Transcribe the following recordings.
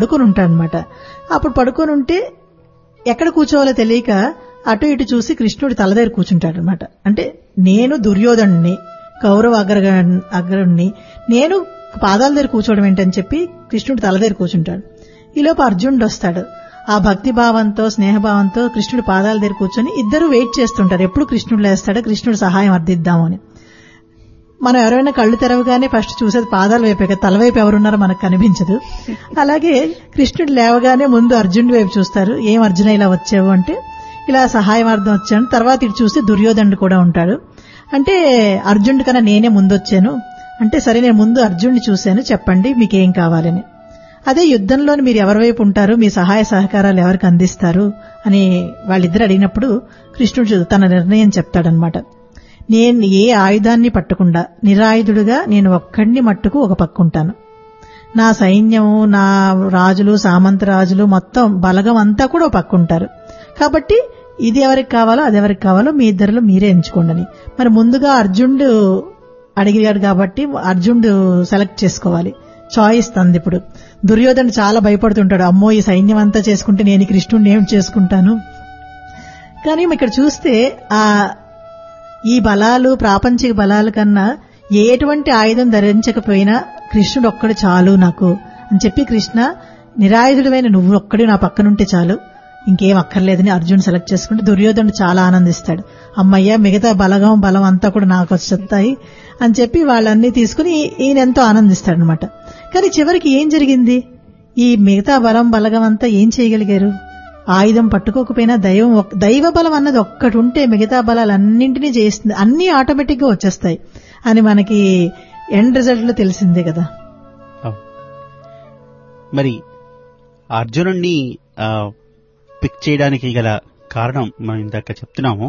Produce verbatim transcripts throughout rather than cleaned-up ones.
పడుకొని ఉంటాడనమాట. అప్పుడు పడుకొని ఉంటే ఎక్కడ కూర్చోవాలో తెలియక అటు ఇటు చూసి కృష్ణుడి తల దగ్గర కూర్చుంటాడనమాట. అంటే నేను దుర్యోధనుడిని, కౌరవ అగ్ర అగ్రుణ్ణి, నేను పాదాల దగ్గర కూర్చోవడం ఏంటని చెప్పి కృష్ణుడి తల దగ్గర కూర్చుంటాడు. ఈలోపు అర్జునుడు వస్తాడు. ఆ భక్తి భావంతో స్నేహభావంతో కృష్ణుడి పాదాల దగ్గర కూర్చొని ఇద్దరు వెయిట్ చేస్తుంటారు, ఎప్పుడు కృష్ణుడు లేస్తాడో కృష్ణుడి సహాయం అర్థిద్దాము అని. మనం ఎవరైనా కళ్ళు తెరవగానే ఫస్ట్ చూసేది పాదాల వైపే కదా, తల వైపు ఎవరున్నారో మనకు కనిపించదు. అలాగే కృష్ణుడు లేవగానే ముందు అర్జునుడి వైపు చూస్తారు. ఏం అర్జున ఇలా వచ్చావు అంటే, ఇలా సహాయమార్థం వచ్చాను. తర్వాత ఇటు చూస్తే దుర్యోధనుడు కూడా ఉంటాడు. అంటే అర్జునుడి కన్నా నేనే ముందు వచ్చాను అంటే, సరే నేను ముందు అర్జునుడిని చూశాను, చెప్పండి మీకేం కావాలని. అదే యుద్ధంలోని మీరు ఎవరి వైపు ఉంటారు, మీ సహాయ సహకారాలు ఎవరికి అందిస్తారు అని వాళ్ళిద్దరు అడిగినప్పుడు కృష్ణుడు తన నిర్ణయం చెప్తాడనమాట. నేను ఏ ఆయుధాన్ని పట్టకుండా నిరాయుధుడుగా నేను ఒక్కడిని మట్టుకు ఒక పక్కుంటాను. నా సైన్యము, నా రాజులు, సామంత రాజులు మొత్తం బలగం అంతా కూడా ఒక పక్కుంటారు. కాబట్టి ఇది ఎవరికి కావాలో అది ఎవరికి కావాలో మీ ఇద్దరిలో మీరే ఎంచుకోండి. మరి ముందుగా అర్జునుడు అడిగాడు కాబట్టి అర్జునుడు సెలెక్ట్ చేసుకోవాలి. చాయిస్ తంది. ఇప్పుడు దుర్యోధనుడు చాలా భయపడుతుంటాడు, అమ్మో ఈ సైన్యం అంతా చేసుకుంటే నేను కృష్ణుడిని ఏం చేసుకుంటాను. కానీ ఇక్కడ చూస్తే ఆ ఈ బలాలు, ప్రాపంచిక బలాల కన్నా ఎటువంటి ఆయుధం ధరించకపోయినా కృష్ణుడు ఒక్కడు చాలు నాకు అని చెప్పి, కృష్ణ నిరాయుధుడమైన నువ్వు ఒక్కడు నా పక్కనుంటే చాలు, ఇంకేం అక్కర్లేదని అర్జున్ సెలెక్ట్ చేసుకుంటే దుర్యోధనుడు చాలా ఆనందిస్తాడు. అమ్మయ్య మిగతా బలగం బలం అంతా కూడా నాకు వచ్చేస్తాయి అని చెప్పి వాళ్ళన్నీ తీసుకుని ఈయన ఎంతో ఆనందిస్తాడనమాట. కానీ చివరికి ఏం జరిగింది? ఈ మిగతా బలం బలగం అంతా ఏం చేయగలిగారు? ఆయుధం పట్టుకోకపోయినా దైవం దైవ బలం అన్నది ఒక్కటి ఉంటే మిగతా బలాలన్నింటినీ చేస్తుంది, అన్ని ఆటోమేటిక్ గా వచ్చేస్తాయి అని మనకి ఎండ్ రిజల్ట్ లో తెలిసిందే కదా. మరి అర్జునుడిని పిక్ చేయడానికి గల కారణం మనం ఇందాక చెప్తున్నాము.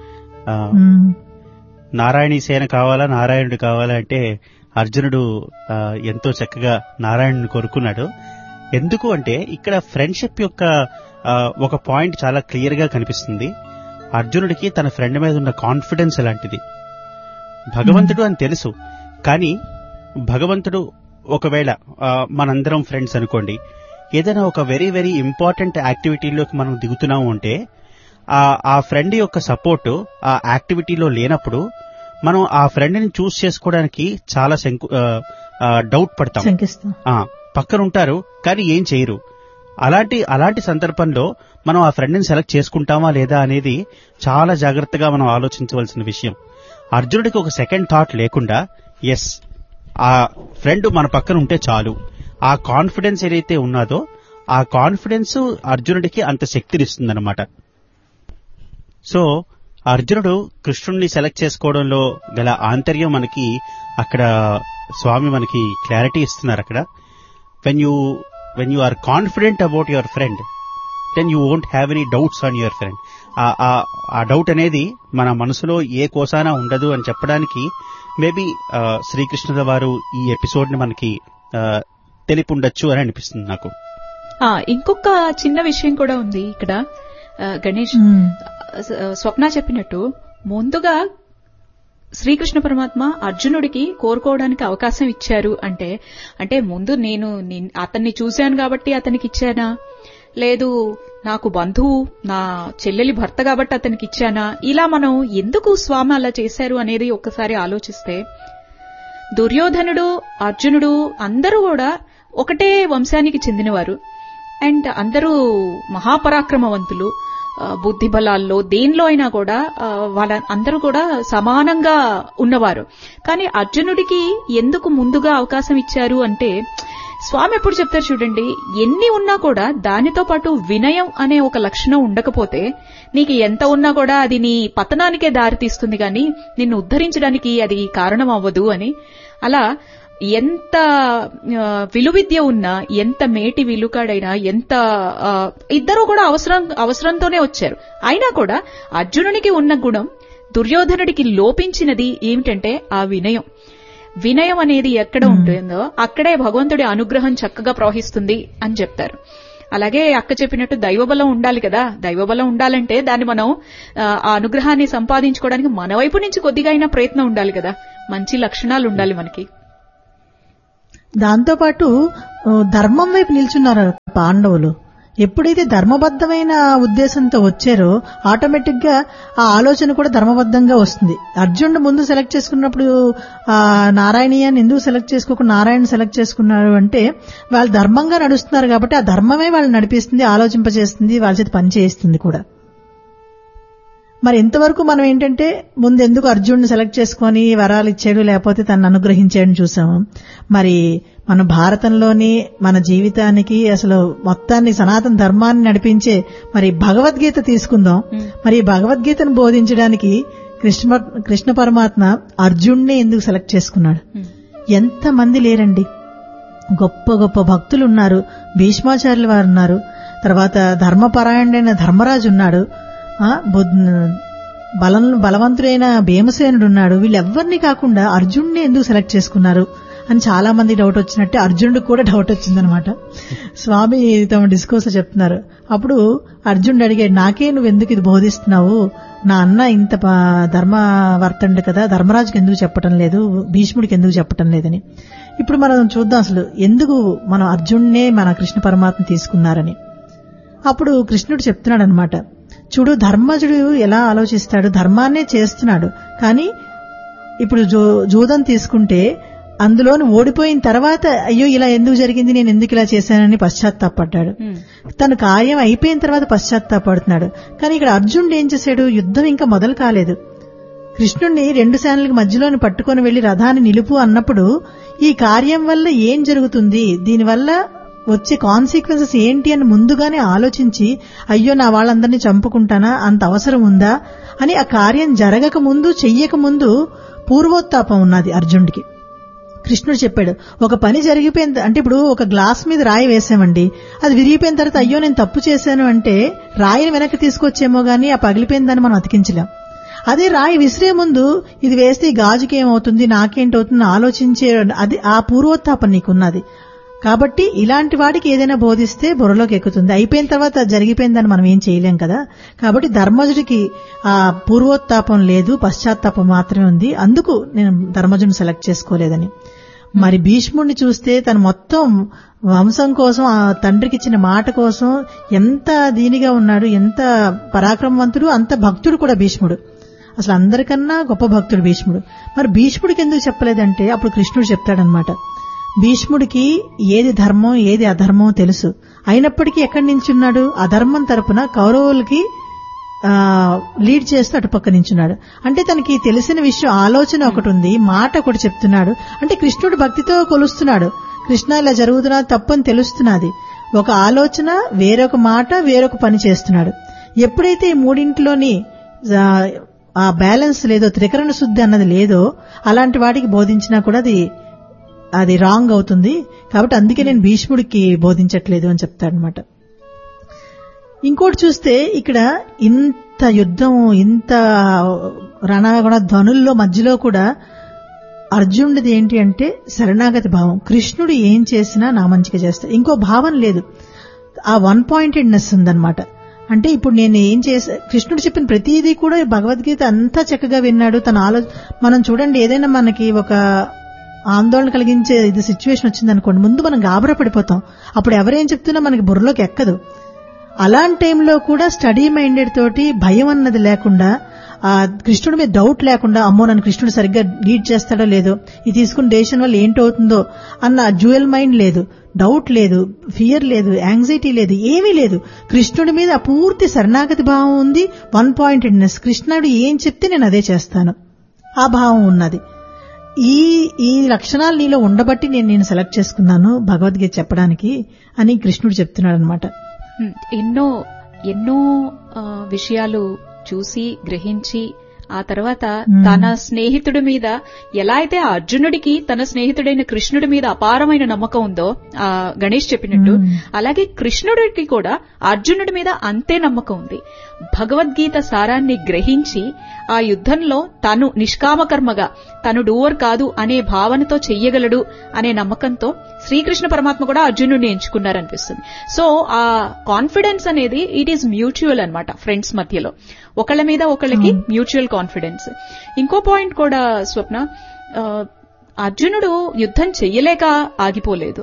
నారాయణీ సేన కావాలా, నారాయణుడు కావాలా అంటే అర్జునుడు ఎంతో చక్కగా నారాయణుని కోరుకున్నాడు. ఎందుకు అంటే ఇక్కడ ఫ్రెండ్షిప్ యొక్క ఒక పాయింట్ చాలా క్లియర్ గా కనిపిస్తుంది. అర్జునుడికి తన ఫ్రెండ్ మీద ఉన్న కాన్ఫిడెన్స్ అలాంటిది. భగవంతుడు అని తెలుసు, కానీ భగవంతుడు ఒకవేళ మనందరం ఫ్రెండ్స్ అనుకోండి, ఏదైనా ఒక వెరీ వెరీ ఇంపార్టెంట్ యాక్టివిటీలోకి మనం దిగుతున్నాము అంటే ఆ ఫ్రెండ్ యొక్క సపోర్ట్ ఆ యాక్టివిటీలో లేనప్పుడు మనం ఆ ఫ్రెండ్ ని చూస్ చేసుకోవడానికి చాలా డౌట్ పడతాం. పక్కన ఉంటారు కానీ ఏం చేయరు. అలాంటి అలాంటి సందర్భంలో మనం ఆ ఫ్రెండ్ ని సెలెక్ట్ చేసుకుంటామా లేదా అనేది చాలా జాగ్రత్తగా మనం ఆలోచించవలసిన విషయం. అర్జునుడికి ఒక సెకండ్ థాట్ లేకుండా ఎస్ ఆ ఫ్రెండ్ మన పక్కన ఉంటే చాలు, ఆ కాన్ఫిడెన్స్ ఏదైతే ఉన్నదో ఆ కాన్ఫిడెన్స్ అర్జునుడికి అంత శక్తినిస్తుందన్నమాట. సో అర్జునుడు కృష్ణుడిని సెలెక్ట్ చేసుకోవడంలో గల ఆంతర్యం మనకి అక్కడ స్వామి మనకి క్లారిటీ ఇస్తున్నారు. అక్కడ when you when you are confident about your friend then you won't have any doubts on your friend. ఆ డౌట్ అనేది మన మనసులో ఏ కోసానా ఉండదు అని చెప్పడానికి మేబీ శ్రీకృష్ణుల వారు ఈ ఎపిసోడ్ ని మనకి తెలిపి ఉండొచ్చు అని అనిపిస్తుంది నాకు. ఇంకొక చిన్న విషయం కూడా ఉంది ఇక్కడ గణేష్. స్వప్న చెప్పినట్టు ముందుగా శ్రీకృష్ణ పరమాత్మ అర్జునుడికి కోరుకోవడానికి అవకాశం ఇచ్చారు అంటే అంటే ముందు నేను అతన్ని చూశాను కాబట్టి అతనికి ఇచ్చానా, లేదు నాకు బంధువు నా చెల్లెలి భర్త కాబట్టి అతనికి ఇచ్చానా, ఇలా మనం ఎందుకు స్వామి అలా చేశారు అనేది ఒక్కసారి ఆలోచిస్తే దుర్యోధనుడు అర్జునుడు అందరూ కూడా ఒకటే వంశానికి చెందినవారు అండ్ అందరూ మహాపరాక్రమవంతులు. బుద్ధి బలాల్లో దేనిలో అయినా కూడా వాళ్ళ అందరూ కూడా సమానంగా ఉన్నవారు. కానీ అర్జునుడికి ఎందుకు ముందుగా అవకాశం ఇచ్చారు అంటే స్వామి ఎప్పుడు చెప్తారు చూడండి, ఎన్ని ఉన్నా కూడా దానితో పాటు వినయం అనే ఒక లక్షణం ఉండకపోతే నీకు ఎంత ఉన్నా కూడా అది నీ పతనానికే దారితీస్తుంది కానీ నిన్ను ఉద్ధరించడానికి అది కారణం అవ్వదు అని. అలా ఎంత విలువిద్య ఉన్నా, ఎంత మేటి విలుకాడైనా, ఎంత ఇద్దరూ కూడా అవసరం అవసరంతోనే వచ్చారు. అయినా కూడా అర్జునునికి ఉన్న గుణం దుర్యోధనుడికి లోపించినది ఏమిటంటే ఆ వినయం. వినయం అనేది ఎక్కడ ఉంటుందో అక్కడే భగవంతుడి అనుగ్రహం చక్కగా ప్రవహిస్తుంది అని చెప్తారు. అలాగే అక్క చెప్పినట్టు దైవబలం ఉండాలి కదా. దైవబలం ఉండాలంటే దాన్ని మనం ఆ అనుగ్రహాన్ని సంపాదించుకోవడానికి మన వైపు నుంచి కొద్దిగా అయినా ప్రయత్నం ఉండాలి కదా. మంచి లక్షణాలు ఉండాలి మనకి. దాంతోపాటు ధర్మం వైపు నిల్చున్నారు పాండవులు. ఎప్పుడైతే ధర్మబద్ధమైన ఉద్దేశంతో వచ్చారో ఆటోమేటిక్ గా ఆ ఆలోచన కూడా ధర్మబద్ధంగా వస్తుంది. అర్జునుడు ముందు సెలెక్ట్ చేసుకున్నప్పుడు ఆ నారాయణీయాన్ని ఎందుకు సెలెక్ట్ చేసుకోకుండా నారాయణ సెలెక్ట్ చేసుకున్నారు అంటే వాళ్ళు ధర్మంగా నడుస్తున్నారు కాబట్టి ఆ ధర్మమే వాళ్ళు నడిపిస్తుంది, ఆలోచింపజేస్తుంది, వాళ్ళ చేత పని చేయిస్తుంది కూడా. మరి ఇంతవరకు మనం ఏంటంటే ముందు ఎందుకు అర్జునుడిని సెలెక్ట్ చేసుకుని వరాలు ఇచ్చాడు లేకపోతే తనను అనుగ్రహించాడని చూసాము. మరి మన భారతంలోని మన జీవితానికి అసలు మొత్తాన్ని సనాతన ధర్మాన్ని నడిపించే మరి భగవద్గీత తీసుకుందాం. మరి భగవద్గీతను బోధించడానికి కృష్ణ కృష్ణ పరమాత్మ అర్జునుడిని ఎందుకు సెలెక్ట్ చేసుకున్నాడు? ఎంత మంది లేరండి, గొప్ప గొప్ప భక్తులు ఉన్నారు, భీష్మాచార్యుల వారు ఉన్నారు, తర్వాత ధర్మపరాయణుడైన ధర్మరాజు ఉన్నాడు, బలం బలవంతుడైన భీమసేనుడు ఉన్నాడు. వీళ్ళెవ్వరిని కాకుండా అర్జునుడిని ఎందుకు సెలెక్ట్ చేసుకున్నారు అని చాలా మంది డౌట్ వచ్చినట్టే అర్జునుడికి కూడా డౌట్ వచ్చిందనమాట. స్వామి తమ డిస్కోర్స్ చెప్తున్నారు. అప్పుడు అర్జునుడు అడిగాడు, నాకే నువ్వు ఎందుకు ఇది బోధిస్తున్నావు? నా అన్న ఇంత ధర్మవర్తండు కదా, ధర్మరాజుకి ఎందుకు చెప్పటం లేదు, భీష్ముడికి ఎందుకు చెప్పటం లేదని. ఇప్పుడు మనం చూద్దాం అసలు ఎందుకు మనం అర్జునుడినే మన కృష్ణ పరమాత్మ తీసుకున్నారని. అప్పుడు కృష్ణుడు చెప్తున్నాడు అనమాట, చూడు ధర్మజుడు ఎలా ఆలోచిస్తాడు, ధర్మాన్నే చేస్తున్నాడు. కానీ ఇప్పుడు జూ జూదం తీసుకుంటే అందులోని ఓడిపోయిన తర్వాత అయ్యో ఇలా ఎందుకు జరిగింది, నేను ఎందుకు ఇలా చేశానని పశ్చాత్తాపడ్డాడు. తన కార్యం అయిపోయిన తర్వాత పశ్చాత్తాపడుతున్నాడు. కానీ ఇక్కడ అర్జునుడు ఏం చేశాడు, యుద్ధం ఇంకా మొదలు కాలేదు. కృష్ణుడిని రెండు సేనలకు మధ్యలోని పట్టుకొని వెళ్లి రథాన్ని నిలుపు అన్నప్పుడు ఈ కార్యం వల్ల ఏం జరుగుతుంది, దీనివల్ల వచ్చే కాన్సిక్వెన్సెస్ ఏంటి అని ముందుగానే ఆలోచించి అయ్యో నా వాళ్ళందరినీ చంపుకుంటానా, అంత అవసరం ఉందా అని ఆ కార్యం జరగక ముందు చెయ్యక ముందు పూర్వోత్తాపం ఉన్నది అర్జునుడికి. కృష్ణుడు చెప్పాడు, ఒక పని జరిగిపోయింది అంటే ఇప్పుడు ఒక గ్లాస్ మీద రాయి వేసామండి, అది విరిగిపోయిన తర్వాత అయ్యో నేను తప్పు చేశాను అంటే రాయిని వెనక్కి తీసుకొచ్చేమో గానీ ఆ పగిలిపోయిందని మనం అతికించలేం. అదే రాయి విసిరే ముందు ఇది వేస్తే ఈ గాజుకి ఏమవుతుంది, నాకేంటవుతుంది ఆలోచించే అది ఆ పూర్వోత్తాపం నీకున్నది. కాబట్టి ఇలాంటి వాడికి ఏదైనా బోధిస్తే బుర్రలోకి ఎక్కుతుంది. అయిపోయిన తర్వాత జరిగిపోయిందని మనం ఏం చేయలేం కదా. కాబట్టి ధర్మజుడికి ఆ పూర్వోత్తాపం లేదు, పశ్చాత్తాపం మాత్రమే ఉంది. అందుకు నేను ధర్మజుడిని సెలెక్ట్ చేసుకోలేదని. మరి భీష్ముడిని చూస్తే తను మొత్తం వంశం కోసం, ఆ తండ్రికి ఇచ్చిన మాట కోసం ఎంత దీనిగా ఉన్నాడు, ఎంత పరాక్రమవంతుడు, అంత భక్తుడు కూడా భీష్ముడు. అసలు అందరికన్నా గొప్ప భక్తుడు భీష్ముడు. మరి భీష్ముడికి ఎందుకు చెప్పలేదంటే అప్పుడు కృష్ణుడు చెప్తాడనమాట, భీష్ముడికి ఏది ధర్మం ఏది అధర్మం తెలుసు. అయినప్పటికీ ఎక్కడి నించున్నాడు, అధర్మం తరపున కౌరవులకి ఆ లీడ్ చేస్తూ అటుపక్క నించున్నాడు. అంటే తనకి తెలిసిన విషయం ఆలోచన ఒకటి ఉంది, మాట ఒకటి చెప్తున్నాడు. అంటే కృష్ణుడు భక్తితో కొలుస్తున్నాడు, కృష్ణ ఇలా జరుగుతున్నా తప్పని తెలుస్తున్నది. ఒక ఆలోచన, వేరొక మాట, వేరొక పని చేస్తున్నాడు. ఎప్పుడైతే ఈ మూడింటిలోని ఆ బ్యాలెన్స్ లేదో, త్రికరణ శుద్ధి అన్నది లేదో, అలాంటి వాటికి బోధించినా కూడా అది అది రాంగ్ అవుతుంది. కాబట్టి అందుకే నేను భీష్ముడికి బోధించట్లేదు అని చెప్తాడనమాట. ఇంకోటి చూస్తే ఇక్కడ ఇంత యుద్ధం, ఇంత రణగుణ ధ్వనుల్లో మధ్యలో కూడా అర్జునుడిది ఏంటి అంటే శరణాగతి భావం. కృష్ణుడు ఏం చేసినా నా మంచిగా చేస్తా, ఇంకో భావం లేదు. ఆ వన్ పాయింటెడ్నెస్ ఉందన్నమాట. అంటే ఇప్పుడు నేను ఏం చేసా, కృష్ణుడు చెప్పిన ప్రతిదీ కూడా భగవద్గీత అంతా చక్కగా విన్నాడు. తన ఆలో మనం చూడండి, ఏదైనా మనకి ఒక ఆందోళన కలిగించే ఇది సిచ్యువేషన్ వచ్చిందనుకోండి, ముందు మనం గాబరా పడిపోతాం. అప్పుడు ఎవరేం చెప్తున్నా మనకి బుర్రలోకి ఎక్కదు. అలాంటి టైంలో కూడా స్టడీ మైండెడ్ తోటి భయం అన్నది లేకుండా, ఆ కృష్ణుడి మీద డౌట్ లేకుండా, అమ్మో నన్ను కృష్ణుడు సరిగ్గా లీడ్ చేస్తాడో లేదో, ఇది తీసుకున్న డెసిషన్ వల్ల ఏంటవుతుందో అన్న డ్యూయల్ మైండ్ లేదు, డౌట్ లేదు, ఫియర్ లేదు, యాంగ్జైటీ లేదు, ఏమీ లేదు. కృష్ణుడి మీద పూర్తి శరణాగతి భావం ఉంది, వన్ పాయింటెడ్నెస్. కృష్ణుడు ఏం చెప్తే నేను అదే చేస్తాను, ఆ భావం ఉన్నది. ఈ ఈ లక్షణాలు నీలో ఉండబట్టి నేను నేను సెలెక్ట్ చేసుకున్నాను భగవద్గీత చెప్పడానికి అని కృష్ణుడు చెప్తున్నాడు అనమాట. ఎన్నో ఎన్నో విషయాలు చూసి గ్రహించి ఆ తర్వాత తన స్నేహితుడి మీద ఎలా అయితే ఆ అర్జునుడికి తన స్నేహితుడైన కృష్ణుడి మీద అపారమైన నమ్మకం ఉందో ఆ గణేష్ చెప్పినట్టు, అలాగే కృష్ణుడికి కూడా అర్జునుడి మీద అంతే నమ్మకం ఉంది. భగవద్గీత సారాన్ని గ్రహించి ఆ యుద్ధంలో తను నిష్కామకర్మగా తను డూవర్ కాదు అనే భావనతో చెయ్యగలడు అనే నమ్మకంతో శ్రీకృష్ణ పరమాత్మ కూడా అర్జునుడిని ఎంచుకున్నారనిపిస్తుంది. సో ఆ కాన్ఫిడెన్స్ అనేది ఇట్ ఈజ్ మ్యూచువల్ అన్నమాట ఫ్రెండ్స్ మధ్యలో, ఒకళ్ళ మీద ఒకళ్ళకి మ్యూచువల్ కాన్ఫిడెన్స్. ఇంకో పాయింట్ కూడా స్వప్న, అర్జునుడు యుద్ధం చెయ్యలేక ఆగిపోలేదు,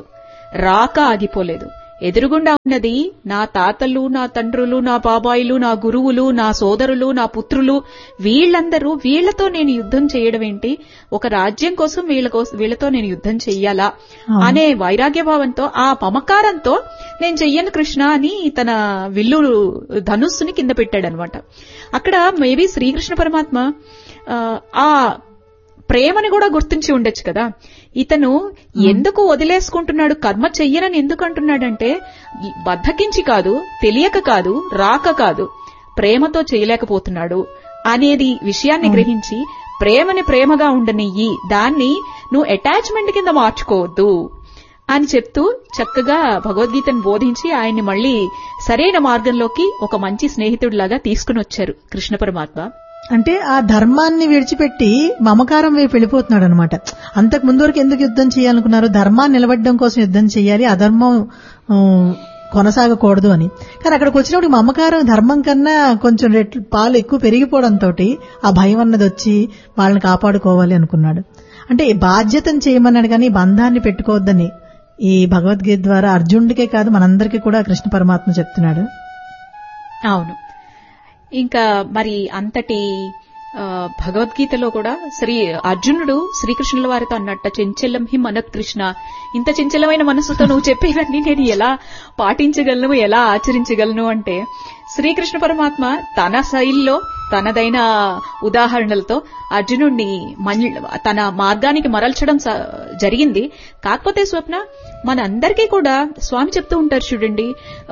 రాక ఆగిపోలేదు. ఎదురుగుండా ఉన్నది నా తాతలు, నా తండ్రులు, నా బాబాయిలు, నా గురువులు, నా సోదరులు, నా పుత్రులు, వీళ్లందరూ, వీళ్లతో నేను యుద్ధం చేయడం ఏంటి, ఒక రాజ్యం కోసం వీళ్ళ కోసం వీళ్లతో నేను యుద్ధం చెయ్యాలా అనే వైరాగ్యభావంతో, ఆ మమకారంతో నేను చెయ్యను కృష్ణ అని తన విల్లు ధనుస్సుని కింద పెట్టాడనమాట. అక్కడ మేబీ శ్రీకృష్ణ పరమాత్మ ఆ ప్రేమని కూడా గుర్తించి ఉండొచ్చు కదా. ఇతను ఎందుకు వదిలేసుకుంటున్నాడు, కర్మ చెయ్యనని ఎందుకు అంటున్నాడంటే బద్ధకించి కాదు, తెలియక కాదు, రాక కాదు, ప్రేమతో చేయలేకపోతున్నాడు అనేది విషయాన్ని గ్రహించి ప్రేమని ప్రేమగా ఉండనియ్యి, దాన్ని నువ్వు అటాచ్మెంట్ కింద మార్చుకోవద్దు అని చెప్తూ చక్కగా భగవద్గీతను బోధించి ఆయన్ని మళ్లీ సరైన మార్గంలోకి ఒక మంచి స్నేహితుడిలాగా తీసుకుని వచ్చారు కృష్ణ పరమాత్మ. అంటే ఆ ధర్మాన్ని విడిచిపెట్టి మమకారం వైపు వెళ్ళిపోతున్నాడు అనమాట. అంతకు ముందు వరకు ఎందుకు యుద్ధం చేయాలనుకున్నారు, ధర్మాన్ని నిలబడడం కోసం యుద్ధం చేయాలి, అధర్మం కొనసాగకూడదు అని. కానీ అక్కడికి వచ్చినప్పుడు మమకారం ధర్మం కన్నా కొంచెం రెట్లు పాలు ఎక్కువ పెరిగిపోవడంతో ఆ భయం అన్నది వచ్చి వాళ్ళని కాపాడుకోవాలి అనుకున్నాడు. అంటే బాధ్యతను చేయమన్నాడు కానీ బంధాన్ని పెట్టుకోవద్దని ఈ భగవద్గీత ద్వారా అర్జునుడికే కాదు మనందరికీ కూడా కృష్ణ పరమాత్మ చెప్తున్నాడు. అవును. ఇంకా మరి అంతటి భగవద్గీతలో కూడా శ్రీ అర్జునుడు శ్రీకృష్ణుల వారితో అన్నట్ట, చెంచలం హి మనత్ కృష్ణ, ఇంత చంచలమైన మనసుతో నువ్వు చెప్పేవన్నీ నేను ఎలా పాటించగలను, ఎలా ఆచరించగలను అంటే శ్రీకృష్ణ పరమాత్మ తన శైలిలో తనదైన ఉదాహరణలతో అర్జునుడిని తన మార్గానికి మరల్చడం జరిగింది. కాకపోతే స్వప్న, మనందరికీ కూడా స్వామి చెప్తూ ఉంటారు చూడండి,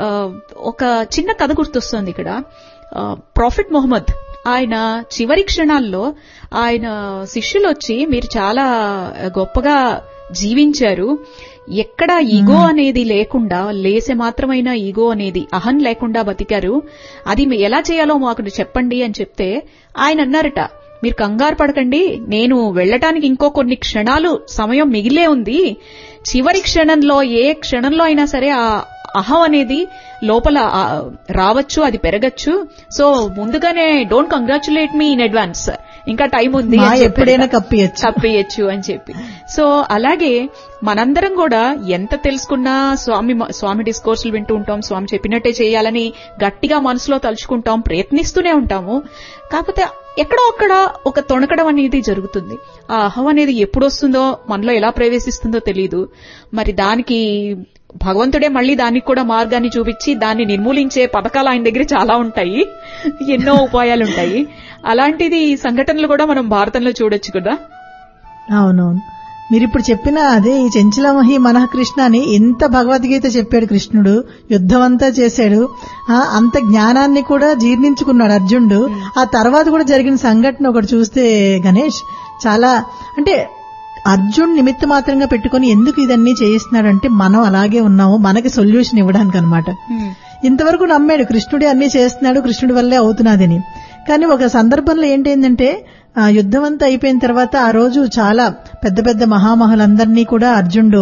ఒక చిన్న కథ గుర్తొస్తుంది ఇక్కడ. ప్రాఫెట్ మొహమ్మద్ ఆయన చివరి క్షణాల్లో ఆయన శిష్యులు వచ్చి మీరు చాలా గొప్పగా జీవించారు, ఎక్కడ ఈగో అనేది లేకుండా, లేసే మాత్రమైన ఈగో అనేది అహం లేకుండా బతికారు, అది ఎలా చేయాలో మాకు చెప్పండి అని చెప్తే ఆయన అన్నారట, మీరు కంగారు పడకండి, నేను వెళ్లటానికి ఇంకో కొన్ని క్షణాలు సమయం మిగిలే ఉంది, చివరి క్షణంలో ఏ క్షణంలో అయినా సరే ఆ అహం అనేది లోపల రావచ్చు, అది పెరగచ్చు, సో ముందుగానే don't congratulate me in advance, ఇంకా టైం ఉంది, ఎప్పుడైనా కప్పియచ్చు కప్పియచ్చు అని చెప్పి. సో అలాగే మనందరం కూడా ఎంత తెలుసుకున్నా స్వామి స్వామి డిస్కోర్సులు వింటూ ఉంటాం, స్వామి చెప్పినట్టే చేయాలని గట్టిగా మనసులో తలుచుకుంటాం, ప్రయత్నిస్తూనే ఉంటాము. కాకపోతే ఎక్కడో అక్కడ ఒక తొణకడం అనేది జరుగుతుంది. ఆ అహం అనేది ఎప్పుడు వస్తుందో, మనలో ఎలా ప్రవేశిస్తుందో తెలియదు. మరి దానికి భగవంతుడే మళ్లీ దానికి కూడా మార్గాన్ని చూపించి దాన్ని నిర్మూలించే పథకాలు ఆయన దగ్గర చాలా ఉంటాయి, ఎన్నో ఉపాయాలుంటాయి. అలాంటిది సంఘటనలు కూడా మనం భారతంలో చూడొచ్చు కదా. అవునవును, మీరిప్పుడు చెప్పిన అదే ఈ చెంచలమహి మనః కృష్ణ అని ఇంత భగవద్గీత చెప్పాడు కృష్ణుడు, యుద్ధం అంతా చేశాడు, అంత జ్ఞానాన్ని కూడా జీర్ణించుకున్నాడు అర్జునుడు. ఆ తర్వాత కూడా జరిగిన సంఘటన ఒకటి చూస్తే గణేష్, చాలా అంటే అర్జున్ నిమిత్త మాత్రంగా పెట్టుకుని ఎందుకు ఇదన్నీ చేయిస్తున్నాడంటే మనం అలాగే ఉన్నాము, మనకి సొల్యూషన్ ఇవ్వడానికి అనమాట. ఇంతవరకు నమ్మాడు కృష్ణుడే అన్ని చేస్తున్నాడు, కృష్ణుడి వల్లే అవుతున్నదని. కానీ ఒక సందర్భంలో ఏంటంటే ఆ యుద్ధం అంతా అయిపోయిన తర్వాత ఆ రోజు చాలా పెద్ద పెద్ద మహామహులందరినీ కూడా అర్జునుడు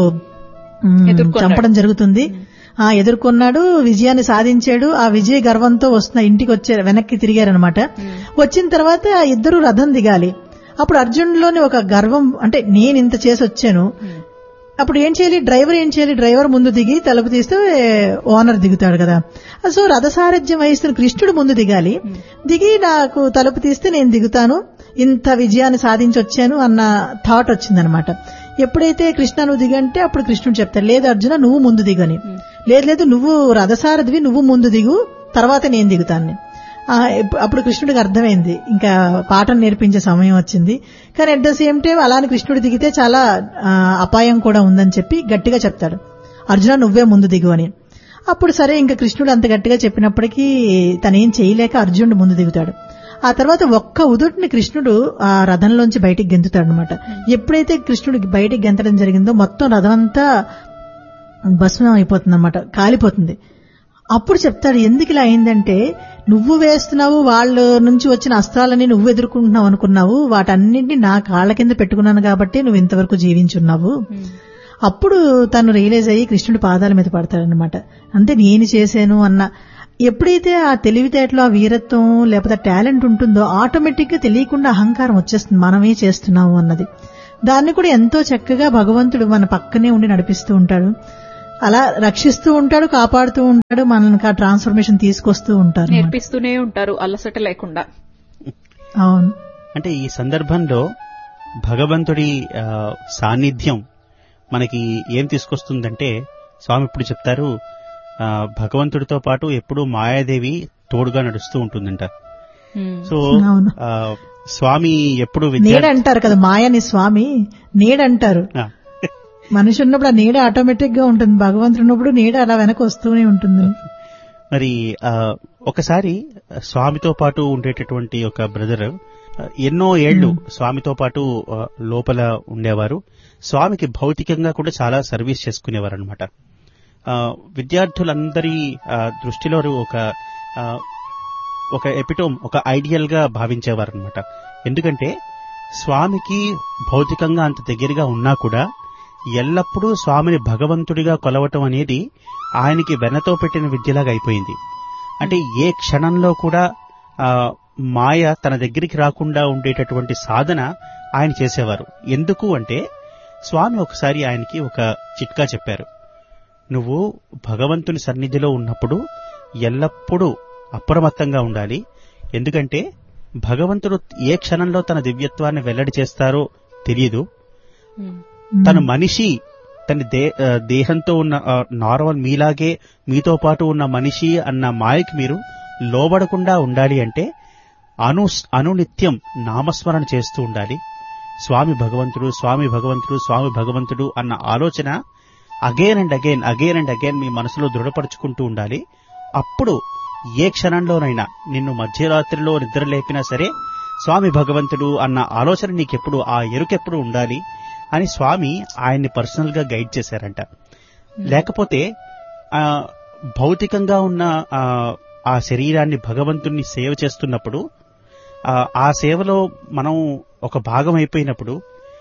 చంపడం జరుగుతుంది. ఆ ఎదుర్కొన్నాడు, విజయాన్ని సాధించాడు. ఆ విజయ గర్వంతో వస్తున్న ఇంటికి వచ్చే వెనక్కి తిరిగారనమాట. వచ్చిన తర్వాత ఇద్దరు రథం దిగాలి. అప్పుడు అర్జునుడిలోని ఒక గర్వం, అంటే నేను ఇంత చేసి వచ్చాను, అప్పుడు ఏం చేయాలి, డ్రైవర్ ఏం చేయాలి, డ్రైవర్ ముందు దిగి తలుపు తీస్తే ఓనర్ దిగుతాడు కదా. సో రథసారథ్యం వహిస్తున్న కృష్ణుడు ముందు దిగాలి, దిగి నాకు తలుపు తీస్తే నేను దిగుతాను, ఇంత విజయాన్ని సాధించి వచ్చాను అన్న థాట్ వచ్చిందనమాట. ఎప్పుడైతే కృష్ణ నువ్వు దిగంటే అప్పుడు కృష్ణుడు చెప్తాడు, లేదు అర్జున నువ్వు ముందు దిగని, లేదు లేదు నువ్వు రథసారథివి, నువ్వు ముందు దిగు, తర్వాత నేను దిగుతాను. అప్పుడు కృష్ణుడికి అర్థమైంది ఇంకా పాఠం నేర్పించే సమయం వచ్చింది. కానీ అట్ ద సేమ్ టైం అలానే కృష్ణుడు దిగితే చాలా అపాయం కూడా ఉందని చెప్పి గట్టిగా చెప్తాడు, అర్జున నువ్వే ముందు దిగు అని. అప్పుడు సరే ఇంకా కృష్ణుడు అంత గట్టిగా చెప్పినప్పటికీ తనేం చేయలేక అర్జునుడు ముందు దిగుతాడు. ఆ తర్వాత ఒక్క ఉదుటిని కృష్ణుడు ఆ రథంలోంచి బయటికి గెంతుతాడు అనమాట. ఎప్పుడైతే కృష్ణుడు బయటికి గెంతడం జరిగిందో మొత్తం రథం అంతా భస్మం అయిపోతుంది అనమాట, కాలిపోతుంది. అప్పుడు చెప్తాడు ఎందుకు ఇలా అయిందంటే, నువ్వు వేస్తున్నావు, వాళ్ళ నుంచి వచ్చిన అస్త్రాలని నువ్వు ఎదుర్కొంటున్నావు అనుకున్నావు, వాటన్నింటినీ నా కాళ్ల కింద పెట్టుకున్నాను కాబట్టి నువ్వు ఇంతవరకు జీవించున్నావు. అప్పుడు తను రియలైజ్ అయ్యి కృష్ణుడి పాదాల మీద పడతాడనమాట. అంతే నేను చేశాను అన్న ఎప్పుడైతే ఆ తెలివితేటలో ఆ వీరత్వం లేకపోతే టాలెంట్ ఉంటుందో ఆటోమేటిక్ గా తెలియకుండా అహంకారం వచ్చేస్తుంది, మనమే చేస్తున్నాము అన్నది. దాన్ని కూడా ఎంతో చక్కగా భగవంతుడు మన పక్కనే ఉండి నడిపిస్తూ ఉంటాడు. అలా రక్షిస్తూ ఉంటాడు, కాపాడుతూ ఉంటాడు, మనకి ఆ ట్రాన్స్ఫర్మేషన్ తీసుకొస్తూ ఉంటారు, నేర్పిస్తూనే ఉంటారు అలసట లేకుండా. అవును. అంటే ఈ సందర్భంలో భగవంతుడి ఆ, సాన్నిధ్యం మనకి ఏం తీసుకొస్తుందంటే, స్వామి ఇప్పుడు చెప్తారు, ఆ, భగవంతుడితో పాటు ఎప్పుడూ మాయాదేవి తోడుగా నడుస్తూ ఉంటుందంట. సో అవును. ఆ, స్వామి ఎప్పుడు నీడ విద్యార్థి అంటారు కదా, మాయని స్వామి నీడ అంటారు. ఆ, మనిషి ఉన్నప్పుడు ఆ నీడ ఆటోమేటిక్ గా ఉంటుంది, భగవంతుడు ఉన్నప్పుడు నీడ అలా వెనక వస్తూనే ఉంటుంది. మరి ఆ, ఒకసారి స్వామితో పాటు ఉండేటటువంటి ఒక బ్రదర్ ఎన్నో ఏళ్లు స్వామితో పాటు ఆ, లోపల ఉండేవారు. స్వామికి భౌతికంగా కూడా చాలా సర్వీస్ చేసుకునేవారు అనమాట. విద్యార్థులందరి ఆ, దృష్టిలో ఒక ఆ, ఒక ఎపిటోమ్, ఒక ఐడియల్ గా భావించేవారు అనమాట. ఎందుకంటే స్వామికి భౌతికంగా అంత దగ్గరగా ఉన్నా కూడా ఎల్లప్పుడూ స్వామిని భగవంతుడిగా కొలవటం అనేది ఆయనకి వెనతో పెట్టిన విద్యలాగా అయిపోయింది. అంటే ఏ క్షణంలో కూడా ఆ మాయ తన దగ్గరికి రాకుండా ఉండేటటువంటి సాధన ఆయన చేసేవారు. ఎందుకు అంటే స్వామి ఒకసారి ఆయనకి ఒక చిట్కా చెప్పారు. నువ్వు భగవంతుని సన్నిధిలో ఉన్నప్పుడు ఎల్లప్పుడూ అప్రమత్తంగా ఉండాలి. ఎందుకంటే భగవంతుడు ఏ క్షణంలో తన దివ్యత్వాన్ని వెల్లడి చేస్తారో తెలియదు. తను మనిషి, తన దే దేహంతో ఉన్న నార్మల్ మీలాగే మీతో పాటు ఉన్న మనిషి అన్న మాయకి మీరు లోబడకుండా ఉండాలి అంటే అను అనునిత్యం నామస్మరణ చేస్తూ ఉండాలి. స్వామి భగవంతుడు, స్వామి భగవంతుడు, స్వామి భగవంతుడు అన్న ఆలోచన again and again again and again మీ మనసులో దృఢపరుచుకుంటూ ఉండాలి. అప్పుడు ఏ క్షణంలోనైనా నిన్ను మధ్యరాత్రిలో నిద్ర లేపినా సరే స్వామి భగవంతుడు అన్న ఆలోచన నీకెప్పుడు, ఆ ఎరుకెప్పుడు ఉండాలి అని స్వామి ఆయన్ని పర్సనల్ గా గైడ్ చేశారంట. లేకపోతే ఆ భౌతికంగా ఉన్న ఆ శరీరాన్ని భగవంతుణ్ణి సేవ చేస్తున్నప్పుడు ఆ సేవలో మనం ఒక భాగం అయిపోయినప్పుడు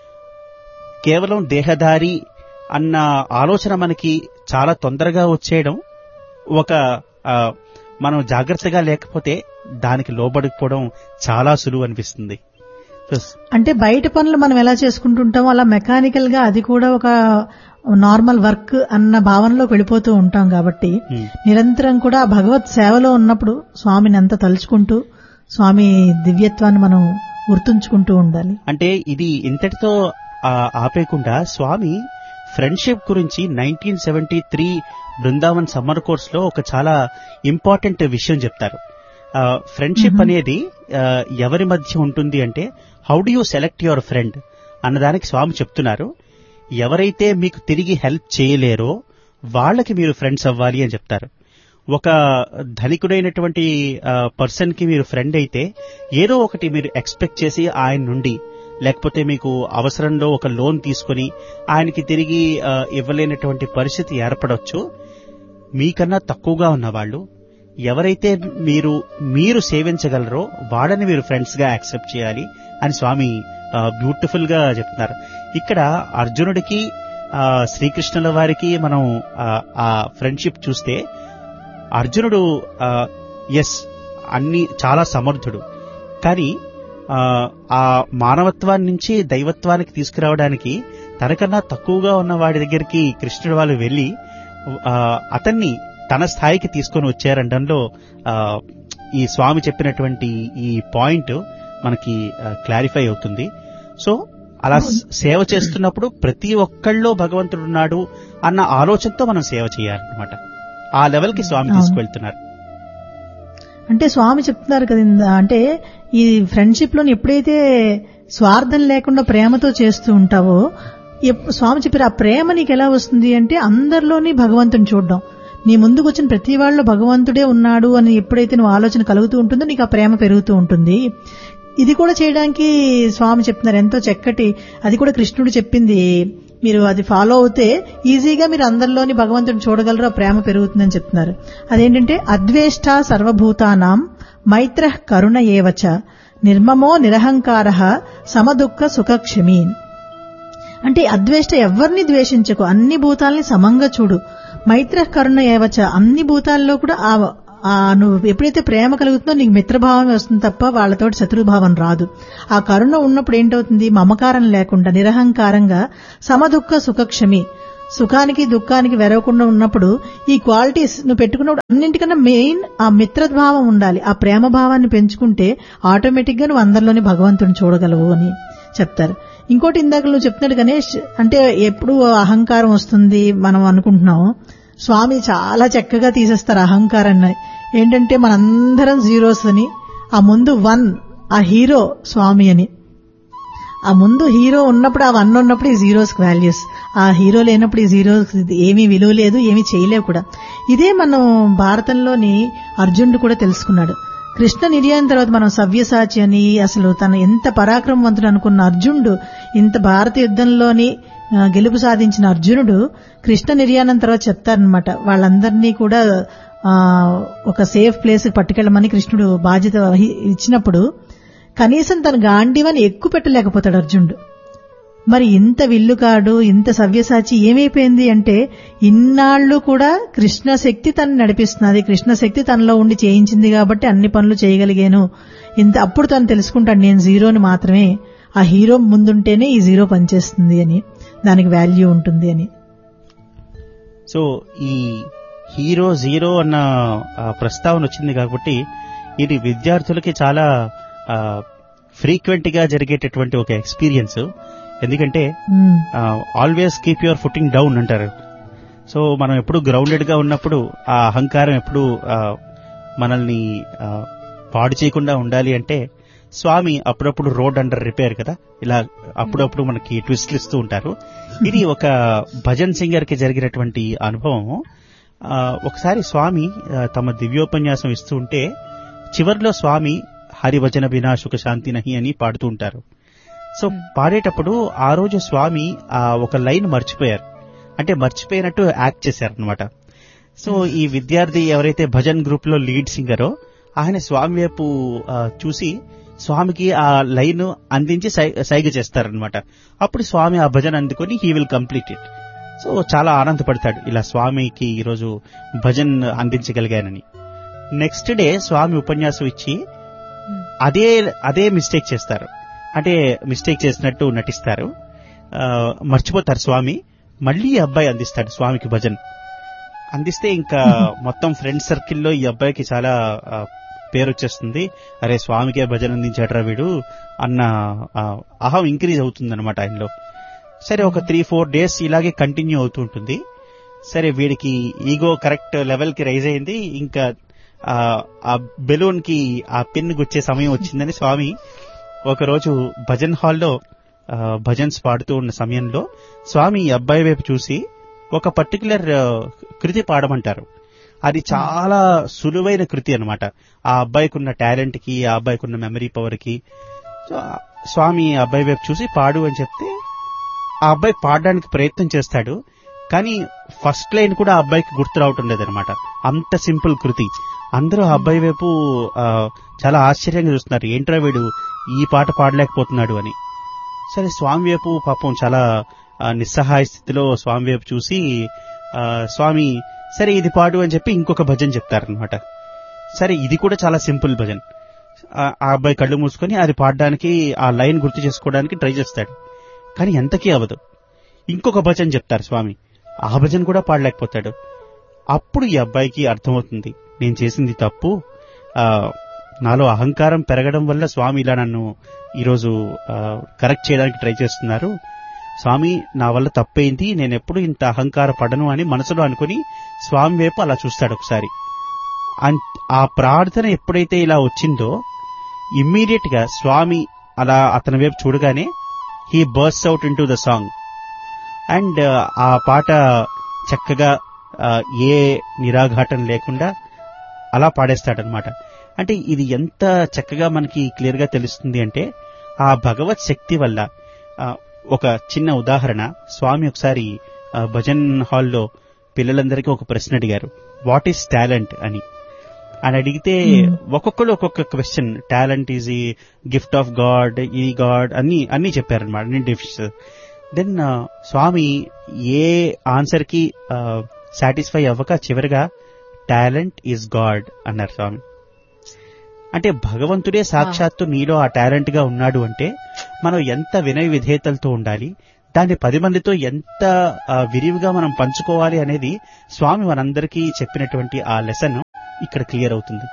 కేవలం దేహదారి అన్న ఆలోచన మనకి చాలా తొందరగా వచ్చేయడం, ఒక మనం జాగ్రత్తగా లేకపోతే దానికి లోబడిపోవడం చాలా సులువు అనిపిస్తుంది. అంటే బయట పనులు మనం ఎలా చేసుకుంటుంటామో అలా మెకానికల్ గా అది కూడా ఒక నార్మల్ వర్క్ అన్న భావనలోకి వెళ్ళిపోతూ ఉంటాం. కాబట్టి నిరంతరం కూడా భగవత్ సేవలో ఉన్నప్పుడు స్వామిని అంతా తలుచుకుంటూ స్వామి దివ్యత్వాన్ని మనం గుర్తుంచుకుంటూ ఉండాలి. అంటే ఇది ఇంతటితో ఆపేయకుండా స్వామి ఫ్రెండ్షిప్ గురించి nineteen seventy three Brindavan summer course లో ఒక చాలా ఇంపార్టెంట్ విషయం చెప్తారు. ఫ్రెండ్షిప్ అనేది ఎవరి మధ్య ఉంటుంది అంటే, how do you select your friend అన్నదానికి స్వామి చెప్తున్నారు. ఎవరైతే మీకు తిరిగి హెల్ప్ చేయలేరో వాళ్ళకి మీరు ఫ్రెండ్స్ అవ్వాలి అని చెప్తారు. ఒక ధనికుడైనటువంటి పర్సన్ కి మీరు ఫ్రెండ్ అయితే ఏదో ఒకటి మీరు ఎక్స్పెక్ట్ చేసి ఆయన నుండి, లేకపోతే మీకు అవసరంలో ఒక లోన్ తీసుకుని ఆయనకి తిరిగి ఇవ్వలేనటువంటి పరిస్థితి ఏర్పడవచ్చు. మీకన్నా తక్కువగా ఉన్నవాళ్ళు ఎవరైతే మీరు మీరు సేవించగలరో వాళ్ళని మీరు ఫ్రెండ్స్ గా యాక్సెప్ట్ చేయాలి అని స్వామి బ్యూటిఫుల్ గా చెప్తున్నారు. ఇక్కడ అర్జునుడికి శ్రీకృష్ణుల వారికి మనం ఆ ఫ్రెండ్షిప్ చూస్తే, అర్జునుడు ఎస్ అన్ని చాలా సమర్థుడు, కానీ ఆ మానవత్వాన్ని నుంచి దైవత్వానికి తీసుకురావడానికి తనకన్నా తక్కువగా ఉన్న వాడి దగ్గరికి కృష్ణుడు వాళ్ళు వెళ్లి అతన్ని తన స్థాయికి తీసుకొని వచ్చారనడంలో ఈ స్వామి చెప్పినటువంటి ఈ పాయింట్ మనకి క్లారిఫై అవుతుంది. సో అలా సేవ చేస్తున్నప్పుడు ప్రతి ఒక్కళ్ళలో భగవంతుడు ఉన్నాడు అన్న ఆలోచనతో మనం సేవ చేయాలన్నమాట. ఆ లెవెల్ కి స్వామి తీసుకువెళ్తున్నారు. అంటే స్వామి చెప్తున్నారు కదా, అంటే ఈ ఫ్రెండ్షిప్ లోని ఎప్పుడైతే స్వార్థం లేకుండా ప్రేమతో చేస్తూ ఉంటావో, స్వామి చెప్పారు ఆ ప్రేమ నీకు ఎలా వస్తుంది అంటే అందరిలోని భగవంతుని చూడడం. నీ ముందుకు వచ్చిన ప్రతి వాళ్ళలో భగవంతుడే ఉన్నాడు అని ఎప్పుడైతే నువ్వు ఆలోచన కలుగుతూ ఉంటుందో నీకు ఆ ప్రేమ పెరుగుతూ ఉంటుంది. ఇది కూడా చేయడానికి స్వామి చెప్తున్నారు ఎంతో చక్కటి, అది కూడా కృష్ణుడు చెప్పింది. మీరు అది ఫాలో అవుతే ఈజీగా మీరు అందరిలోని భగవంతుని చూడగలరు, ఆ ప్రేమ పెరుగుతుందని చెప్తున్నారు. అదేంటంటే అద్వేష్ట సర్వభూతానాం మైత్ర కరుణ ఏవచ నిర్మమో నిరహంకార సమదుఃఖ సుఖక్షమీన్. అంటే అద్వేష్ట ఎవరిని ద్వేషించకు, అన్ని భూతాలని సమంగా చూడు. మైత్ర కరుణ ఏవచ అన్ని భూతాల్లో కూడా ఆ నువ్వు ఎప్పుడైతే ప్రేమ కలుగుతుందో నీకు మిత్రభావం వస్తుంది తప్ప వాళ్ళతోటి శత్రుభావం రాదు. ఆ కరుణ ఉన్నప్పుడు ఏంటవుతుంది, మమకారం లేకుండా నిరహంకారంగా సమదుఃఖ సుఖక్షమి, సుఖానికి దుఃఖానికి వెరవకుండా ఉన్నప్పుడు ఈ క్వాలిటీస్ నువ్వు పెట్టుకున్నప్పుడు అన్నింటికన్నా మెయిన్ ఆ మిత్రభావం ఉండాలి. ఆ ప్రేమ భావాన్ని పెంచుకుంటే ఆటోమేటిక్ గా నువ్వు అందరిలోని భగవంతుని చూడగలవు అని చెప్తారు. ఇంకోటి ఇందాక నువ్వు చెప్తున్నాడు గణేష్, అంటే ఎప్పుడు అహంకారం వస్తుంది మనం అనుకుంటున్నాం. స్వామి చాలా చక్కగా తీసేస్తారు అహంకారాన్ని. ఏంటంటే మనందరం జీరోస్ అని, ఆ ముందు వన్, ఆ హీరో స్వామి అని. ఆ ముందు హీరో ఉన్నప్పుడు, ఆ వన్ ఉన్నప్పుడు ఈ జీరోస్ వాల్యూస్, ఆ హీరో లేనప్పుడు ఈ జీరోస్ ఏమీ విలువ లేదు, ఏమీ చేయలేవు కూడా. ఇదే మనం భారతంలోని అర్జునుడు కూడా తెలుసుకున్నాడు. కృష్ణ నిర్యాణం తర్వాత మనం సవ్యసాచి అని, అసలు తను ఎంత పరాక్రమవంతుడు అనుకున్న అర్జునుడు, ఇంత భారత యుద్ధంలోని గెలుపు సాధించిన అర్జునుడు కృష్ణ నిర్యాణం తర్వాత చెప్తారనమాట, వాళ్ళందరినీ కూడా ఒక సేఫ్ ప్లేస్ పట్టుకెళ్ళమని కృష్ణుడు బాధ్యత ఇచ్చినప్పుడు కనీసం తన గాంధీవని ఎక్కువ పెట్టలేకపోతాడు అర్జునుడు. మరి ఇంత విల్లుకాడు, ఇంత సవ్యసాచి ఏమైపోయింది అంటే, ఇన్నాళ్లు కూడా కృష్ణ శక్తి తను నడిపిస్తున్నది, కృష్ణ శక్తి తనలో ఉండి చేయించింది కాబట్టి అన్ని పనులు చేయగలిగాను. ఇంత అప్పుడు తను తెలుసుకుంటాడు నేను జీరోని మాత్రమే, ఆ హీరో ముందుంటేనే ఈ జీరో పనిచేస్తుంది అని, దానికి వాల్యూ ఉంటుంది అని. సో ఈ హీరో జీరో అన్న ప్రస్తావన వచ్చింది కాబట్టి ఇది విద్యార్థులకి చాలా ఫ్రీక్వెంట్ గా జరిగేటటువంటి ఒక ఎక్స్పీరియన్స్. ఎందుకంటే always keep your footing down అంటారు. సో మనం ఎప్పుడు గ్రౌండెడ్ గా ఉన్నప్పుడు ఆ అహంకారం ఎప్పుడు మనల్ని పాడు చేయకుండా ఉండాలి అంటే స్వామి అప్పుడప్పుడు రోడ్ అండర్ రిపేర్ కదా, ఇలా అప్పుడప్పుడు మనకి ట్విస్ట్లు ఇస్తూ ఉంటారు. ఇది ఒక భజన్ సింగర్ కి జరిగినటువంటి అనుభవం. ఒకసారి స్వామి తమ దివ్యోపన్యాసం ఇస్తూ ఉంటే చివరిలో స్వామి హరివచన బినా సుఖ శాంతి నహి అని పాడుతూ ఉంటారు. సో పాడేటప్పుడు ఆ రోజు స్వామి ఒక లైన్ మర్చిపోయారు, అంటే మర్చిపోయినట్టు యాక్ట్ చేశారనమాట. సో ఈ విద్యార్థి ఎవరైతే భజన్ గ్రూప్ లో లీడ్ సింగరో ఆయన స్వామి వైపు చూసి స్వామికి ఆ లైన్ అందించి సైగ చేస్తారనమాట. అప్పుడు స్వామి ఆ భజన అందుకొని he will complete it. So చాలా ఆనందపడతాడు, ఇలా స్వామికి ఈరోజు భజన్ అందించగలిగానని. నెక్స్ట్ డే స్వామి ఉపన్యాసం ఇచ్చి అదే అదే మిస్టేక్ చేస్తారు, అంటే మిస్టేక్ చేసినట్టు నటిస్తారు, మర్చిపోతారు స్వామి. మళ్లీ ఈ అబ్బాయి అందిస్తాడు స్వామికి భజన్. అందిస్తే ఇంకా మొత్తం ఫ్రెండ్ సర్కిల్లో ఈ అబ్బాయికి చాలా పేరు వచ్చేస్తుంది. అరే స్వామికే భజన అందించాడరా వీడు అన్న అహం ఇంక్రీజ్ అవుతుందన్నమాట ఆయనలో. సరే ఒక త్రీ ఫోర్ డేస్ ఇలాగే కంటిన్యూ అవుతూ ఉంటుంది. సరే వీడికి ఈగో కరెక్ట్ లెవెల్ కి రైజ్ అయింది, ఇంకా ఆ బెలూన్ కి ఆ పిన్ గుచ్చే సమయం వచ్చిందని స్వామి ఒకరోజు భజన్ హాల్లో భజన్స్ పాడుతూ ఉన్న సమయంలో స్వామి ఈ అబ్బాయి వైపు చూసి ఒక పర్టికులర్ కృతి పాడమంటారు. అది చాలా సులువైన కృతి అనమాట. ఆ అబ్బాయికి ఉన్న టాలెంట్ కి, ఆ అబ్బాయికి ఉన్న మెమరీ పవర్ కి. స్వామి ఆ అబ్బాయి వైపు చూసి పాడు అని చెప్తే ఆ అబ్బాయి పాడడానికి ప్రయత్నం చేస్తాడు, కానీ ఫస్ట్ లైన్ కూడా ఆ అబ్బాయికి గుర్తు రావటం లేదనమాట. అంత సింపుల్ కృతి. అందరూ ఆ అబ్బాయి వైపు చాలా ఆశ్చర్యంగా చూస్తున్నారు, ఏంట్రా వీడు ఈ పాట పాడలేకపోతున్నాడు అని. సరే స్వామి వైపు పాపం చాలా నిస్సహాయ స్థితిలో స్వామి వైపు చూసి స్వామి సరే ఇది పాడు అని చెప్పి ఇంకొక భజన్ చెప్తారనమాట. సరే ఇది కూడా చాలా సింపుల్ భజన్. ఆ అబ్బాయి కళ్ళు మూసుకొని అది పాడడానికి, ఆ లైన్ గుర్తు చేసుకోవడానికి ట్రై చేస్తాడు, కానీ ఎంతకీ అవ్వదు. ఇంకొక భజన్ చెప్తారు స్వామి, ఆ భజన్ కూడా పాడలేకపోతాడు. అప్పుడు ఈ అబ్బాయికి అర్థమవుతుంది, నేను చేసింది తప్పు, నాలో అహంకారం పెరగడం వల్ల స్వామి ఇలా నన్ను ఈరోజు కరెక్ట్ చేయడానికి ట్రై చేస్తున్నారు. స్వామి నా వల్ల తప్పైంది, నేను ఎప్పుడు ఇంత అహంకార పడను అని మనసులో అనుకుని స్వామి వైపు అలా చూస్తాడు ఒకసారి. ఆ ప్రార్థన ఎప్పుడైతే ఇలా వచ్చిందో ఇమ్మీడియట్ గా స్వామి అలా అతని వైపు చూడగానే he burst out in to the song. And ఆ పాట చక్కగా ఏ నిరాఘాటం లేకుండా అలా పాడేస్తాడనమాట. అంటే ఇది ఎంత చక్కగా మనకి క్లియర్ గా తెలుస్తుంది అంటే ఆ భగవత్ శక్తి వల్ల. ఒక చిన్న ఉదాహరణ, స్వామి ఒకసారి భజన్ హాల్లో పిల్లలందరికీ ఒక ప్రశ్న అడిగారు, వాట్ ఈస్ టాలెంట్ అని. అని అడిగితే ఒక్కొక్కరు ఒక్కొక్క క్వశ్చన్, టాలెంట్ ఈజ్ ఈ గిఫ్ట్ ఆఫ్ గాడ్, ఈ గాడ్ అన్ని అన్ని చెప్పారనమాట, అన్ని డిఫిషన్స్. దెన్ స్వామి ఏ ఆన్సర్ కి సాటిస్ఫై అవ్వక చివరిగా టాలెంట్ ఈజ్ గాడ్ అన్నారు స్వామి. అంటే భగవంతుడే సాక్షాత్తు నీలో ఆ టాలెంట్ గా ఉన్నాడు అంటే మనం ఎంత వినయ విధేయతలతో ఉండాలి, దాన్ని పది మందితో ఎంత ఆ, విరివిగా మనం పంచుకోవాలి అనేది స్వామి మనందరికీ చెప్పినటువంటి ఆ లెసన్ ఇక్కడ క్లియర్ అవుతుంది.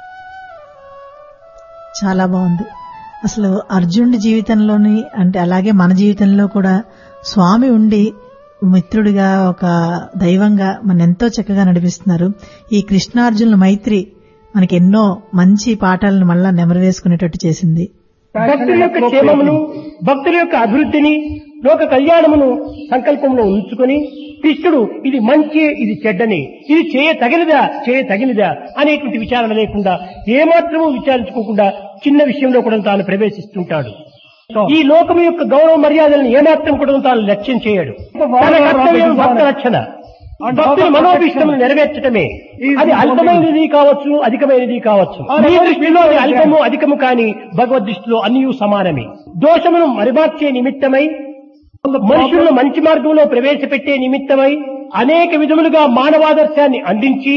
చాలా బాగుంది. అసలు అర్జునుడి జీవితంలోని అంటే అలాగే మన జీవితంలో కూడా స్వామి ఉండి మిత్రుడిగా ఒక దైవంగా మన ఎంతో చక్కగా నడిపిస్తున్నారు. ఈ కృష్ణార్జునుల మైత్రి మనకి ఎన్నో మంచి పాఠాలను మళ్ళా నెమరు వేసుకునేటట్టు చేసింది. భక్తుల యొక్క క్షేమమును, భక్తుల యొక్క అభివృద్ధిని, లోక కళ్యాణమును సంకల్పంలో ఉంచుకొని కృష్ణుడు ఇది మంచి, ఇది చెడ్డని, ఇది చేయ తగినదా, చేయ తగినదా అనేటువంటి విచారణ లేకుండా, ఏమాత్రము విచారించుకోకుండా చిన్న విషయంలో కూడా తాను ప్రవేశిస్తుంటాడు. ఈ లోకము యొక్క గౌరవ మర్యాదలను ఏమాత్రం కూడా తాను లక్ష్యం చేయడు. తన కర్తవ్యం భక్త రక్షణ, భక్తుల మనోభిష్టములు నెరవేర్చటమే. అది అల్పమైనది కావచ్చు, అధికమైనది కావచ్చు. నీ దృష్టిలో అది అల్పము అధికము కాని భగవద్ దృష్టిలో అన్నీ సమానమే. దోషమును మరిమార్చే నిమిత్తమై, మనుషులను మంచి మార్గంలో ప్రవేశపెట్టే నిమిత్తమై అనేక విధములుగా మానవాదర్శాన్ని అందించి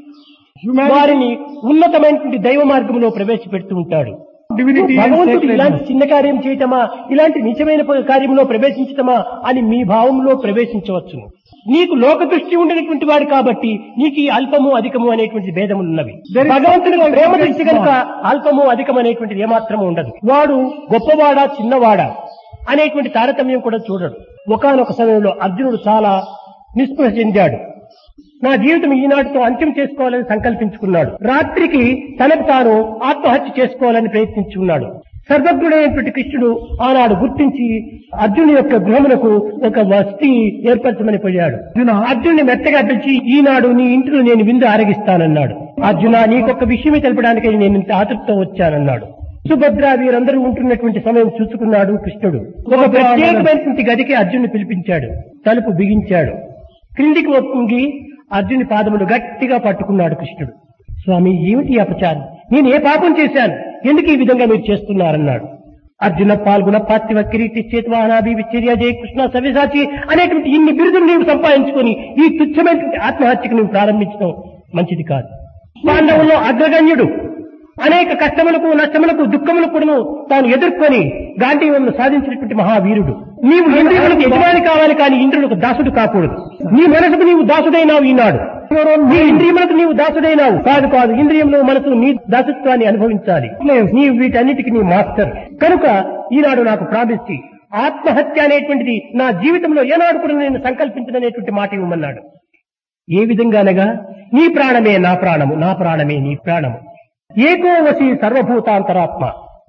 వారిని ఉన్నతమైనటువంటి దైవ మార్గంలో ప్రవేశపెడుతూ ఉంటాడు. భగవంతుడు ఇలాంటి చిన్న కార్యం చేయటమా, ఇలాంటి నిజమైన కార్యంలో ప్రవేశించటమా అని మీ భావంలో ప్రవేశించవచ్చును. నీకు లోక దృష్టి ఉండేటువంటి వాడు కాబట్టి నీకు ఈ అల్పము అధికము అనేటువంటి భేదములు ఉన్నవి. భగవంతునికి ప్రేమ దృష్టి కనుక అల్పము అధికం అనేటువంటిది ఏమాత్రము ఉండదు. వాడు గొప్పవాడా చిన్నవాడా అనేటువంటి తారతమ్యం కూడా చూడడు. ఒకానొక సమయంలో అర్జునుడు చాలా నిస్పృహ చెందాడు. నా జీవితం ఈనాటితో అంత్యం చేసుకోవాలని సంకల్పించుకున్నాడు. రాత్రికి తనకు తాను ఆత్మహత్య చేసుకోవాలని ప్రయత్నించుకున్నాడు. సర్వజ్ఞుడైనటువంటి కృష్ణుడు ఆనాడు గుర్తించి అర్జునుడి యొక్క గృహమునకు ఒక వసతి ఏర్పరచమని పోయాడు. అర్జునుని మెత్తగా పిలిచి, ఈనాడు నీ ఇంటిలో నేను విందు ఆరగిస్తానన్నాడు. అర్జున, నీకొక విషయమే తెలపడానికి నేను ఇంత ఆతృతతో వచ్చానన్నాడు. సుభద్ర వీరందరూ ఉంటున్నటువంటి సమయం చూసుకున్నాడు కృష్ణుడు. ఒక ప్రత్యేకమైనటువంటి గదికి అర్జునుని పిలిపించాడు. తలుపు బిగించాడు. క్రిందికి ఒప్పి అర్జుని పాదములు గట్టిగా పట్టుకున్నాడు కృష్ణుడు. స్వామి, ఏమిటి అపచారం? నేను ఏ పాపం చేశాను? ఎందుకు ఈ విధంగా మీరు చేస్తున్నారన్నాడు. అర్జున పాల్గొన పార్థివ కిరీటి చేతువానాభి విచ్చర్య జయ కృష్ణ సవ్యసాచి అనేటువంటి ఇన్ని బిరుదులు నీవు సంపాదించుకొని ఈ తుచ్చమైనటువంటి ఆత్మహత్యకు నువ్వు ప్రారంభించడం మంచిది కాదు. పాండవుల్లో అగ్రగణ్యుడు అనేక కష్టములకు, నష్టములకు, దుఃఖములకు కూడా తాను ఎదుర్కొని గాంధీవంను సాధించినటువంటి మహావీరుడు. నీవు ఇంద్రియములకు యజమాని కావాలి కానీ ఇంద్రులకు దాసుడు కాకూడదు. నీ మనసుకు నీవు దాసుడైనావు ఈనాడు. నీ ఇంద్రియములకు నీవు దాసుడైనావు కాదు కాదు ఇంద్రియంలో మనసు నీ దాసత్వాన్ని అనుభవించాలి. నీవు వీటన్నిటికీ నీ మాస్టర్ కనుక ఈనాడు నాకు ప్రార్థించి ఆత్మహత్య అనేటువంటిది నా జీవితంలో ఏనాడు కూడా నేను సంకల్పించదనేటువంటి మాట ఇవ్వమన్నాడు. ఏ విధంగానగా నీ ప్రాణమే నా ప్రాణము, నా ప్రాణమే నీ ప్రాణము, ఏకో వసి సర్వభూతాంతరాత్మ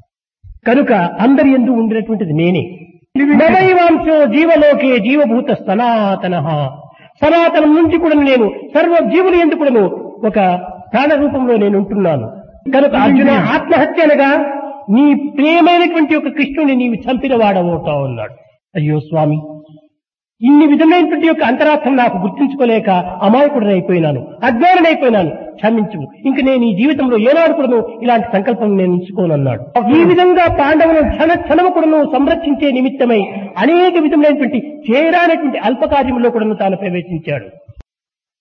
కనుక అందరి యందు ఉండినటువంటిది నేనే. మమైవాంశో జీవలోకే జీవభూత సనాతన, సనాతనం నుంచి కూడా నేను సర్వ జీవుల యందు కూడా ఒక ప్రాణ రూపంలో నేను ఉంటున్నాను. కనుక అర్జున, ఆత్మహత్య అనగా నీ ప్రియమైనటువంటి ఒక కృష్ణుని నీవు చంపిన వాడవుతావు అన్నాడు. అయ్యో స్వామి, ఇన్ని విధమైనటువంటి యొక్క అంతరార్థం నాకు గుర్తించుకోలేక అమాయకుడనైపోయినాను, అజ్ఞానమైపోయినాను, క్షమించు. ఇంక నేను ఈ జీవితంలో ఏనాడు కూడా ఇలాంటి సంకల్పం నేను ఉంచుకోనన్నాడు. ఈ విధంగా పాండవులను క్షణ క్షణము కూడా సంరక్షించే నిమిత్తమై అనేక విధములైనటువంటి చేరానటువంటి అల్పకార్యంలో కూడా తాను ప్రవేశించాడు.